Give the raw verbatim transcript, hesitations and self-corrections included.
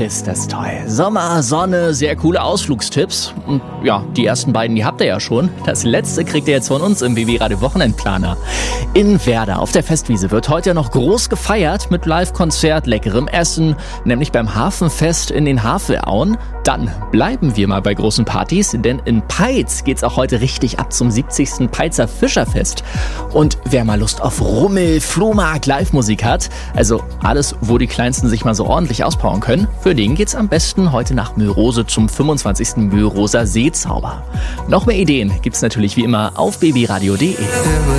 ist das toll. Sommer, Sonne, sehr coole Ausflugstipps. Und ja, die ersten beiden, die habt ihr ja schon. Das letzte kriegt ihr jetzt von uns im B B Radio Wochenendplaner. In Werder auf der Festwiese wird heute noch groß gefeiert mit Live-Konzert, leckerem Essen, nämlich beim Hafenfest in den Havelauen. Dann bleiben wir mal bei großen Partys, denn in Peitz geht's auch heute richtig ab zum siebzigsten Peitzer Fischerfest. Und wer mal Lust auf Rummel, Flohmarkt, Live-Musik hat, also alles, wo die Kleinsten sich mal so ordentlich auspowern können, für den geht's am besten heute nach Mülrose zum fünfundzwanzigsten Mülroser Seezauber. Noch mehr Ideen gibt's natürlich wie immer auf b b radio punkt d e.